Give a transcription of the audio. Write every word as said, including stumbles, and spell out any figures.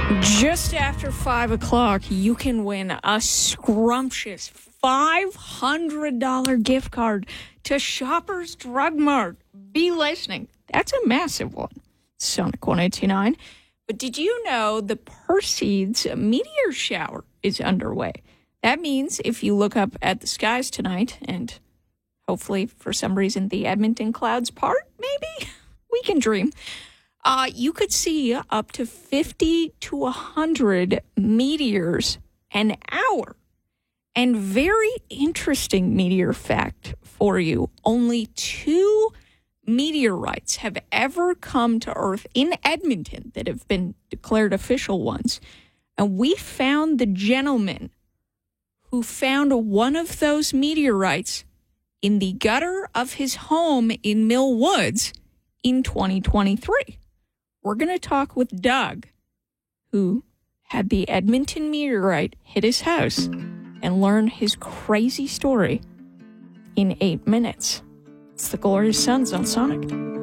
Just after five o'clock, you can win a scrumptious five hundred dollars gift card to Shoppers Drug Mart. Be listening. That's a massive one. Sonic one eighty-nine. But did you know the Perseids meteor shower is underway? That means if you look up at the skies tonight, and hopefully for some reason the Edmonton clouds part, maybe, we can dream. Uh, you could see up to fifty to one hundred meteors an hour. And very interesting meteor fact for you. Only two meteorites have ever come to Earth in Edmonton that have been declared official ones. And we found the gentleman who found one of those meteorites in the gutter of his home in Mill Woods in twenty twenty-three. We're going to talk with Doug, who had the Edmonton meteorite hit his house, and learn his crazy story in eight minutes. It's the Glorious Sons on Sonic.